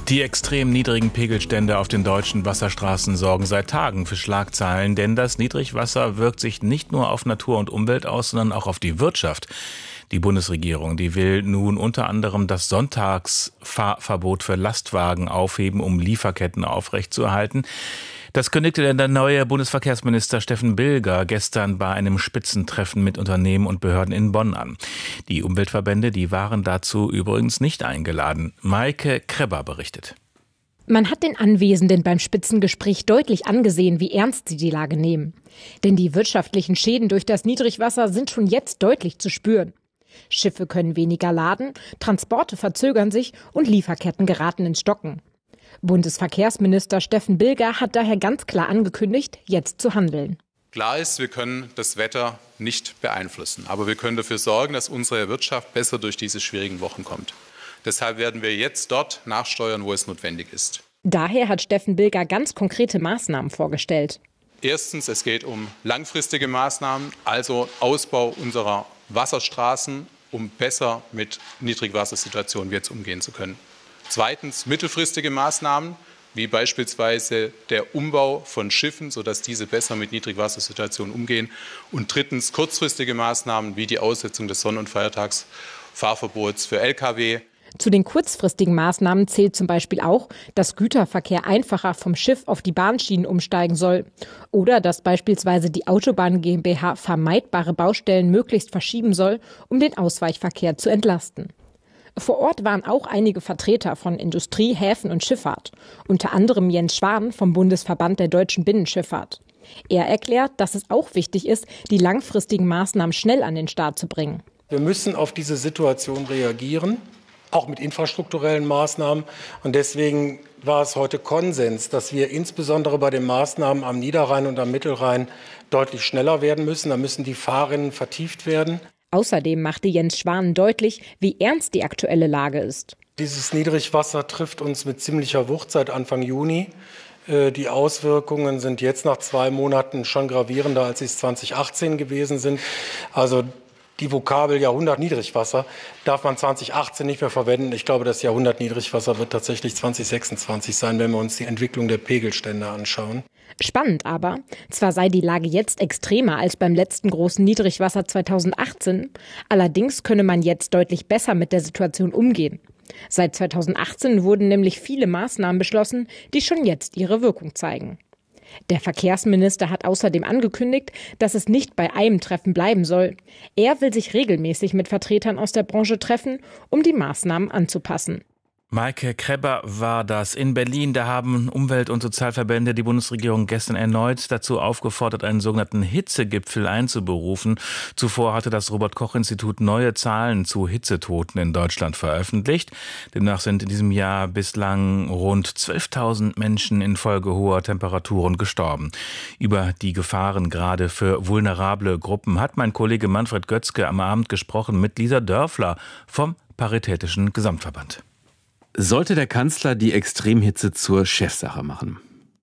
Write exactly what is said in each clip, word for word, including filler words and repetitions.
Die extrem niedrigen Pegelstände auf den deutschen Wasserstraßen sorgen seit Tagen für Schlagzeilen, denn das Niedrigwasser wirkt sich nicht nur auf Natur und Umwelt aus, sondern auch auf die Wirtschaft. Die Bundesregierung, die will nun unter anderem das Sonntagsfahrverbot für Lastwagen aufheben, um Lieferketten aufrechtzuerhalten. Das kündigte der neue Bundesverkehrsminister Steffen Bilger gestern bei einem Spitzentreffen mit Unternehmen und Behörden in Bonn an. Die Umweltverbände, die waren dazu übrigens nicht eingeladen. Maike Krebber berichtet. Man hat den Anwesenden beim Spitzengespräch deutlich angesehen, wie ernst sie die Lage nehmen. Denn die wirtschaftlichen Schäden durch das Niedrigwasser sind schon jetzt deutlich zu spüren. Schiffe können weniger laden, Transporte verzögern sich und Lieferketten geraten ins Stocken. Bundesverkehrsminister Steffen Bilger hat daher ganz klar angekündigt, jetzt zu handeln. Klar ist, wir können das Wetter nicht beeinflussen, aber wir können dafür sorgen, dass unsere Wirtschaft besser durch diese schwierigen Wochen kommt. Deshalb werden wir jetzt dort nachsteuern, wo es notwendig ist. Daher hat Steffen Bilger ganz konkrete Maßnahmen vorgestellt. Erstens, es geht um langfristige Maßnahmen, also Ausbau unserer Wasserstraßen, um besser mit Niedrigwassersituationen jetzt umgehen zu können. Zweitens, mittelfristige Maßnahmen, wie beispielsweise der Umbau von Schiffen, sodass diese besser mit Niedrigwassersituationen umgehen. Und drittens, kurzfristige Maßnahmen, wie die Aussetzung des Sonn- und Feiertagsfahrverbots für L K W. Zu den kurzfristigen Maßnahmen zählt zum Beispiel auch, dass Güterverkehr einfacher vom Schiff auf die Bahnschienen umsteigen soll. Oder dass beispielsweise die Autobahn GmbH vermeidbare Baustellen möglichst verschieben soll, um den Ausweichverkehr zu entlasten. Vor Ort waren auch einige Vertreter von Industrie, Häfen und Schifffahrt, unter anderem Jens Schwan vom Bundesverband der deutschen Binnenschifffahrt. Er erklärt, dass es auch wichtig ist, die langfristigen Maßnahmen schnell an den Start zu bringen. Wir müssen auf diese Situation reagieren, auch mit infrastrukturellen Maßnahmen. Und deswegen war es heute Konsens, dass wir insbesondere bei den Maßnahmen am Niederrhein und am Mittelrhein deutlich schneller werden müssen. Da müssen die Fahrrinnen vertieft werden. Außerdem machte Jens Schwan deutlich, wie ernst die aktuelle Lage ist. Dieses Niedrigwasser trifft uns mit ziemlicher Wucht seit Anfang Juni. Die Auswirkungen sind jetzt nach zwei Monaten schon gravierender, als sie es zwanzig achtzehn gewesen sind. Also die Vokabel Jahrhundert Niedrigwasser darf man zwanzig achtzehn nicht mehr verwenden. Ich glaube, das Jahrhundert Niedrigwasser wird tatsächlich zwanzig sechsundzwanzig sein, wenn wir uns die Entwicklung der Pegelstände anschauen. Spannend aber, zwar sei die Lage jetzt extremer als beim letzten großen Niedrigwasser zweitausendachtzehn, allerdings könne man jetzt deutlich besser mit der Situation umgehen. Seit zweitausendachtzehn wurden nämlich viele Maßnahmen beschlossen, die schon jetzt ihre Wirkung zeigen. Der Verkehrsminister hat außerdem angekündigt, dass es nicht bei einem Treffen bleiben soll. Er will sich regelmäßig mit Vertretern aus der Branche treffen, um die Maßnahmen anzupassen. Maike Krebber war das. In Berlin, da haben Umwelt- und Sozialverbände die Bundesregierung gestern erneut dazu aufgefordert, einen sogenannten Hitzegipfel einzuberufen. Zuvor hatte das Robert-Koch-Institut neue Zahlen zu Hitzetoten in Deutschland veröffentlicht. Demnach sind in diesem Jahr bislang rund zwölftausend Menschen infolge hoher Temperaturen gestorben. Über die Gefahren gerade für vulnerable Gruppen hat mein Kollege Manfred Götzke am Abend gesprochen mit Lisa Dörfler vom Paritätischen Gesamtverband. Sollte der Kanzler die Extremhitze zur Chefsache machen?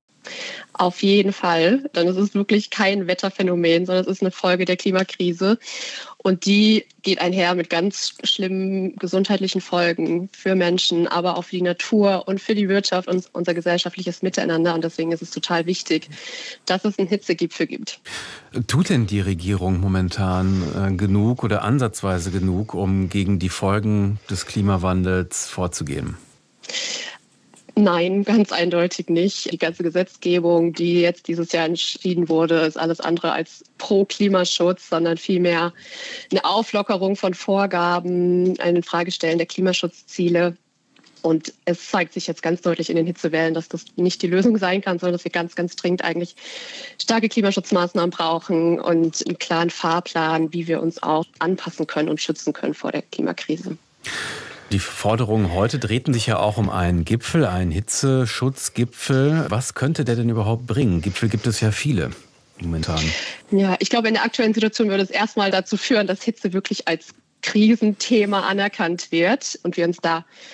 Auf jeden Fall, denn es ist wirklich kein Wetterphänomen, sondern es ist eine Folge der Klimakrise. Und die geht einher mit ganz schlimmen gesundheitlichen Folgen für Menschen, aber auch für die Natur und für die Wirtschaft und unser gesellschaftliches Miteinander. Und deswegen ist es total wichtig, dass es einen Hitzegipfel gibt. Tut denn die Regierung momentan genug oder ansatzweise genug, um gegen die Folgen des Klimawandels vorzugehen? Nein, ganz eindeutig nicht. Die ganze Gesetzgebung, die jetzt dieses Jahr entschieden wurde, ist alles andere als pro Klimaschutz, sondern vielmehr eine Auflockerung von Vorgaben, ein Infragestellen der Klimaschutzziele. Und es zeigt sich jetzt ganz deutlich in den Hitzewellen, dass das nicht die Lösung sein kann, sondern dass wir ganz, ganz dringend eigentlich starke Klimaschutzmaßnahmen brauchen und einen klaren Fahrplan, wie wir uns auch anpassen können und schützen können vor der Klimakrise. Die Forderungen heute drehten sich ja auch um einen Gipfel, einen Hitzeschutzgipfel. Was könnte der denn überhaupt bringen? Gipfel gibt es ja viele momentan. Ja, ich glaube, in der aktuellen Situation würde es erstmal dazu führen, dass Hitze wirklich als Krisenthema anerkannt wird und wir uns da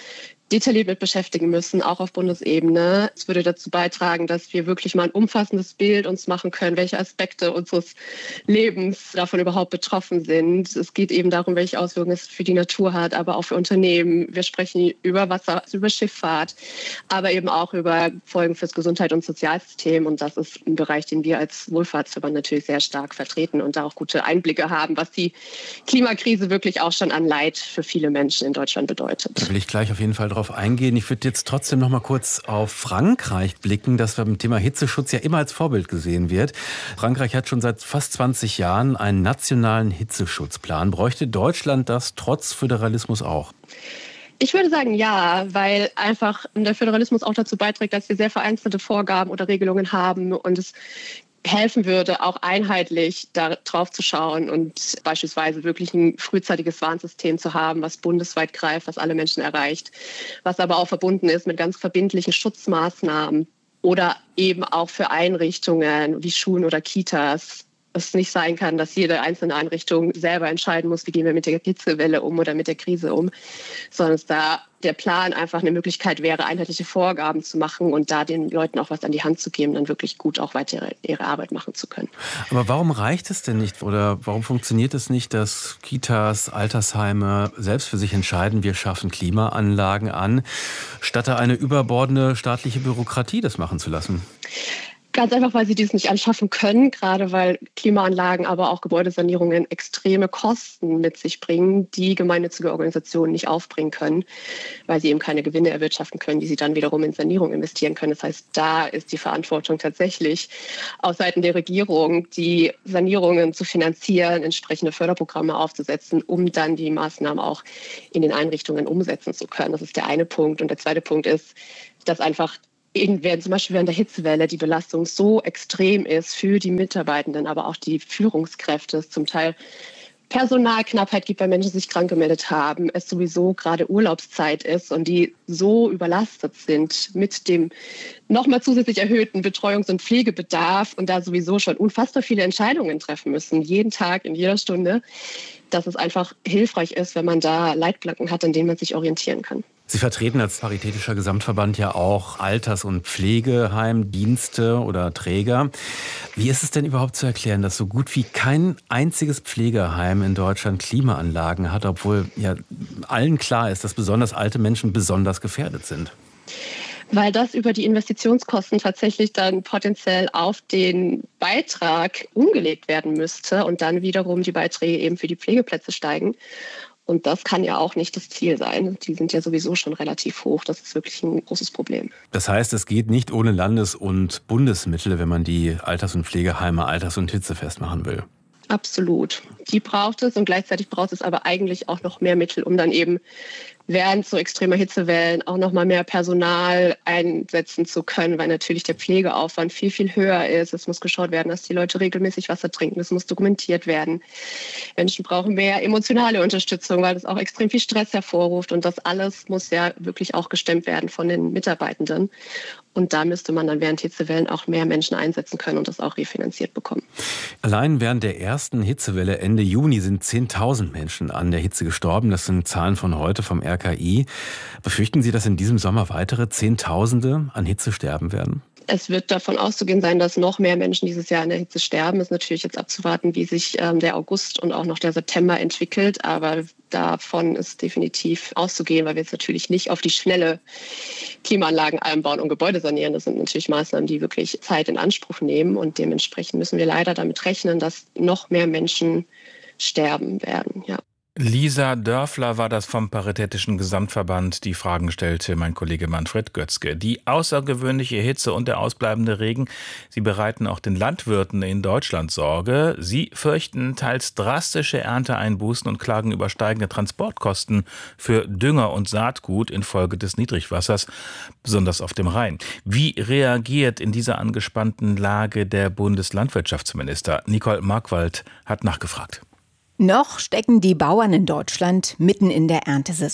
detailliert mit beschäftigen müssen, auch auf Bundesebene. Es würde dazu beitragen, dass wir wirklich mal ein umfassendes Bild uns machen können, welche Aspekte unseres Lebens davon überhaupt betroffen sind. Es geht eben darum, welche Auswirkungen es für die Natur hat, aber auch für Unternehmen. Wir sprechen über Wasser, über Schifffahrt, aber eben auch über Folgen fürs Gesundheit- und Sozialsystem. Und das ist ein Bereich, den wir als Wohlfahrtsverband natürlich sehr stark vertreten und da auch gute Einblicke haben, was die Klimakrise wirklich auch schon an Leid für viele Menschen in Deutschland bedeutet. Da will ich gleich auf jeden Fall drauf eingehen. Ich würde jetzt trotzdem noch mal kurz auf Frankreich blicken, das beim Thema Hitzeschutz ja immer als Vorbild gesehen wird. Frankreich hat schon seit fast zwanzig Jahren einen nationalen Hitzeschutzplan. Bräuchte Deutschland das trotz Föderalismus auch? Ich würde sagen, ja, weil einfach der Föderalismus auch dazu beiträgt, dass wir sehr vereinzelte Vorgaben oder Regelungen haben und es helfen würde, auch einheitlich darauf zu schauen und beispielsweise wirklich ein frühzeitiges Warnsystem zu haben, was bundesweit greift, was alle Menschen erreicht, was aber auch verbunden ist mit ganz verbindlichen Schutzmaßnahmen oder eben auch für Einrichtungen wie Schulen oder Kitas. Es nicht sein kann, dass jede einzelne Einrichtung selber entscheiden muss, wie gehen wir mit der Hitzewelle um oder mit der Krise um, sondern es da der Plan einfach eine Möglichkeit wäre, einheitliche Vorgaben zu machen und da den Leuten auch was an die Hand zu geben, dann wirklich gut auch weiter ihre Arbeit machen zu können. Aber warum reicht es denn nicht oder warum funktioniert es nicht, dass Kitas, Altersheime selbst für sich entscheiden, wir schaffen Klimaanlagen an, statt da eine überbordende staatliche Bürokratie das machen zu lassen? Ganz einfach, weil sie dies nicht anschaffen können, gerade weil Klimaanlagen, aber auch Gebäudesanierungen extreme Kosten mit sich bringen, die gemeinnützige Organisationen nicht aufbringen können, weil sie eben keine Gewinne erwirtschaften können, die sie dann wiederum in Sanierung investieren können. Das heißt, da ist die Verantwortung tatsächlich auf Seiten der Regierung, die Sanierungen zu finanzieren, entsprechende Förderprogramme aufzusetzen, um dann die Maßnahmen auch in den Einrichtungen umsetzen zu können. Das ist der eine Punkt. Und der zweite Punkt ist, dass einfach Während zum Beispiel während der Hitzewelle die Belastung so extrem ist für die Mitarbeitenden, aber auch die Führungskräfte, es zum Teil Personalknappheit gibt, weil Menschen sich krank gemeldet haben, es sowieso gerade Urlaubszeit ist und die so überlastet sind mit dem nochmal zusätzlich erhöhten Betreuungs- und Pflegebedarf und da sowieso schon unfassbar viele Entscheidungen treffen müssen, jeden Tag, in jeder Stunde, dass es einfach hilfreich ist, wenn man da Leitplanken hat, an denen man sich orientieren kann. Sie vertreten als Paritätischer Gesamtverband ja auch Alters- und Pflegeheimdienste oder Träger. Wie ist es denn überhaupt zu erklären, dass so gut wie kein einziges Pflegeheim in Deutschland Klimaanlagen hat, obwohl ja allen klar ist, dass besonders alte Menschen besonders gefährdet sind? Weil das über die Investitionskosten tatsächlich dann potenziell auf den Beitrag umgelegt werden müsste und dann wiederum die Beiträge eben für die Pflegeplätze steigen. Und das kann ja auch nicht das Ziel sein. Die sind ja sowieso schon relativ hoch. Das ist wirklich ein großes Problem. Das heißt, es geht nicht ohne Landes- und Bundesmittel, wenn man die Alters- und Pflegeheime alters- und hitzefest machen will. Absolut. Die braucht es und gleichzeitig braucht es aber eigentlich auch noch mehr Mittel, um dann eben während so extremer Hitzewellen auch noch mal mehr Personal einsetzen zu können, weil natürlich der Pflegeaufwand viel, viel höher ist. Es muss geschaut werden, dass die Leute regelmäßig Wasser trinken. Es muss dokumentiert werden. Menschen brauchen mehr emotionale Unterstützung, weil das auch extrem viel Stress hervorruft. Und das alles muss ja wirklich auch gestemmt werden von den Mitarbeitenden. Und da müsste man dann während Hitzewellen auch mehr Menschen einsetzen können und das auch refinanziert bekommen. Allein während der ersten Hitzewelle Ende Juni sind zehntausend Menschen an der Hitze gestorben. Das sind Zahlen von heute vom R K I. Befürchten Sie, dass in diesem Sommer weitere Zehntausende an Hitze sterben werden? Es wird davon auszugehen sein, dass noch mehr Menschen dieses Jahr an der Hitze sterben. Es ist natürlich jetzt abzuwarten, wie sich ähm, der August und auch noch der September entwickelt. Aber davon ist definitiv auszugehen, weil wir jetzt natürlich nicht auf die schnelle Klimaanlagen einbauen und Gebäude sanieren. Das sind natürlich Maßnahmen, die wirklich Zeit in Anspruch nehmen. Und dementsprechend müssen wir leider damit rechnen, dass noch mehr Menschen sterben werden. Ja. Lisa Dörfler war das vom Paritätischen Gesamtverband, die Fragen stellte mein Kollege Manfred Götzke. Die außergewöhnliche Hitze und der ausbleibende Regen, sie bereiten auch den Landwirten in Deutschland Sorge. Sie fürchten teils drastische Ernteeinbußen und klagen über steigende Transportkosten für Dünger und Saatgut infolge des Niedrigwassers, besonders auf dem Rhein. Wie reagiert in dieser angespannten Lage der Bundeslandwirtschaftsminister? Nicole Markwald hat nachgefragt. Noch stecken die Bauern in Deutschland mitten in der Erntesaison.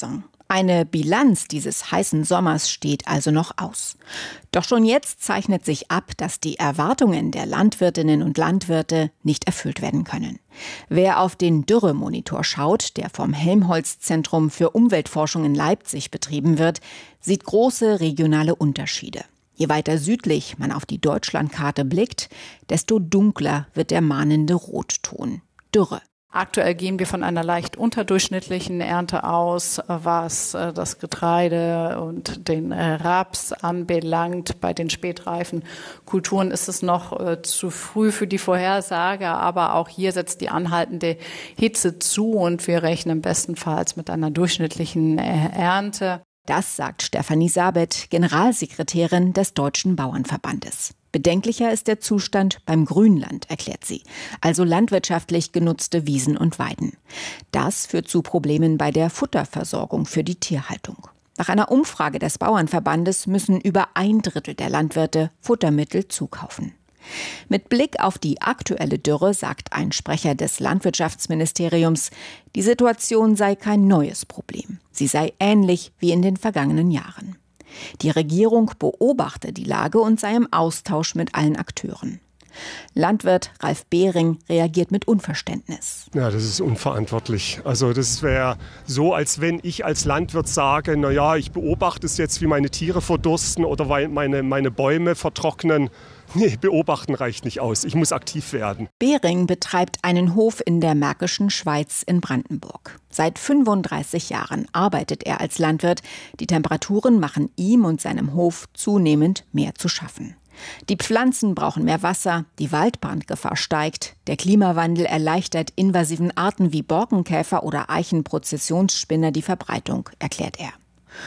Eine Bilanz dieses heißen Sommers steht also noch aus. Doch schon jetzt zeichnet sich ab, dass die Erwartungen der Landwirtinnen und Landwirte nicht erfüllt werden können. Wer auf den Dürremonitor schaut, der vom Helmholtz-Zentrum für Umweltforschung in Leipzig betrieben wird, sieht große regionale Unterschiede. Je weiter südlich man auf die Deutschlandkarte blickt, desto dunkler wird der mahnende Rotton. Dürre. Aktuell gehen wir von einer leicht unterdurchschnittlichen Ernte aus, was das Getreide und den Raps anbelangt. Bei den spätreifen Kulturen ist es noch zu früh für die Vorhersage, aber auch hier setzt die anhaltende Hitze zu und wir rechnen bestenfalls mit einer durchschnittlichen Ernte. Das sagt Stefanie Sabet, Generalsekretärin des Deutschen Bauernverbandes. Bedenklicher ist der Zustand beim Grünland, erklärt sie, also landwirtschaftlich genutzte Wiesen und Weiden. Das führt zu Problemen bei der Futterversorgung für die Tierhaltung. Nach einer Umfrage des Bauernverbandes müssen über ein Drittel der Landwirte Futtermittel zukaufen. Mit Blick auf die aktuelle Dürre sagt ein Sprecher des Landwirtschaftsministeriums, die Situation sei kein neues Problem. Sie sei ähnlich wie in den vergangenen Jahren. Die Regierung beobachte die Lage und sei im Austausch mit allen Akteuren. Landwirt Ralf Behring reagiert mit Unverständnis. Ja, das ist unverantwortlich. Also das wäre so, als wenn ich als Landwirt sage, na ja, ich beobachte es jetzt, wie meine Tiere verdursten oder weil meine, meine Bäume vertrocknen. Nee, beobachten reicht nicht aus. Ich muss aktiv werden. Behring betreibt einen Hof in der Märkischen Schweiz in Brandenburg. Seit fünfunddreißig Jahren arbeitet er als Landwirt. Die Temperaturen machen ihm und seinem Hof zunehmend mehr zu schaffen. Die Pflanzen brauchen mehr Wasser, die Waldbrandgefahr steigt, der Klimawandel erleichtert invasiven Arten wie Borkenkäfer oder Eichenprozessionsspinner die Verbreitung, erklärt er.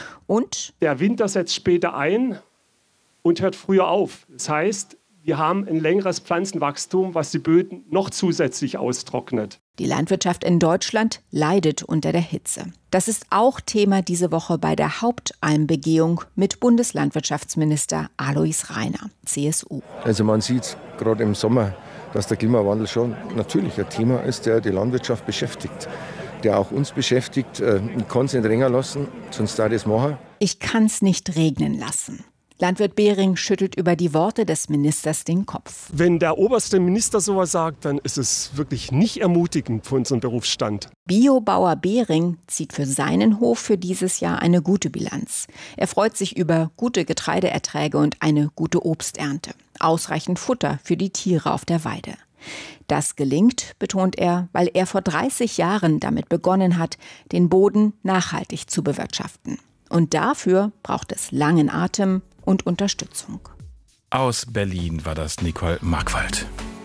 Und der Winter setzt später ein und hört früher auf. Das heißt, wir haben ein längeres Pflanzenwachstum, was die Böden noch zusätzlich austrocknet. Die Landwirtschaft in Deutschland leidet unter der Hitze. Das ist auch Thema diese Woche bei der Hauptalmbegehung mit Bundeslandwirtschaftsminister Alois Rainer, C S U. Also man sieht gerade im Sommer, dass der Klimawandel schon natürlich ein Thema ist, der die Landwirtschaft beschäftigt, der auch uns beschäftigt. Ich kann es nicht länger lassen, sonst da das machen. Ich kann es nicht regnen lassen. Landwirt Behring schüttelt über die Worte des Ministers den Kopf. Wenn der oberste Minister sowas sagt, dann ist es wirklich nicht ermutigend für unseren Berufsstand. Biobauer Behring zieht für seinen Hof für dieses Jahr eine gute Bilanz. Er freut sich über gute Getreideerträge und eine gute Obsternte. Ausreichend Futter für die Tiere auf der Weide. Das gelingt, betont er, weil er vor dreißig Jahren damit begonnen hat, den Boden nachhaltig zu bewirtschaften. Und dafür braucht es langen Atem und Unterstützung. Aus Berlin war das Nicole Markwald.